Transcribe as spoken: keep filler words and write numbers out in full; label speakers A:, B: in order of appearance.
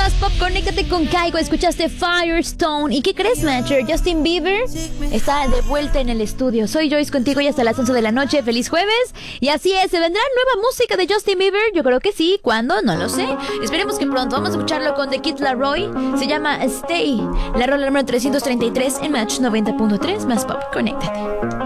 A: Más Pop, conéctate con Kaigo. Escuchaste Firestone. ¿Y qué crees, Matcher? Justin Bieber está de vuelta en el estudio. Soy Joyce contigo y hasta las once de la noche. Feliz jueves. Y así es, ¿se vendrá nueva música de Justin Bieber? Yo creo que sí. ¿Cuándo? No lo sé. Esperemos que pronto. Vamos a escucharlo con The Kid Laroi. Se llama Stay. La rola número trescientos treinta y tres en Match noventa punto tres. Más Pop, conéctate.